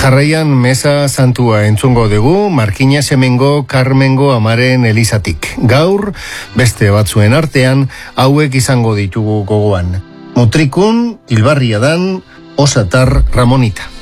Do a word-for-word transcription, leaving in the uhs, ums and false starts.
Jarraian mesa santua entzungo dugu Markina Semengo Carmengo amaren elizatik. Gaur, beste batzuen artean, hauek izango ditugu gogoan. Mutrikun, Hilbarriadan, Osatar Ramonita.